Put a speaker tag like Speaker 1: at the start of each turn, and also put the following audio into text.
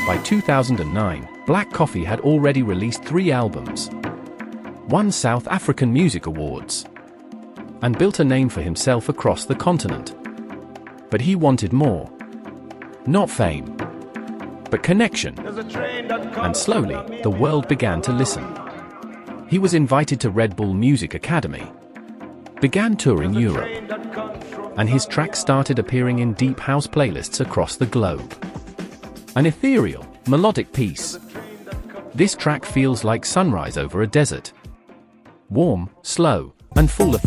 Speaker 1: By 2009, Black Coffee had already released 3 albums, won South African Music Awards, and built a name for himself across the continent. But he wanted more. Not fame, but connection. And slowly, the world began to listen. He was invited to Red Bull Music Academy, began touring Europe, and his tracks started appearing in deep house playlists across the globe. An ethereal, melodic piece. This track feels like sunrise over a desert. Warm, slow, and full of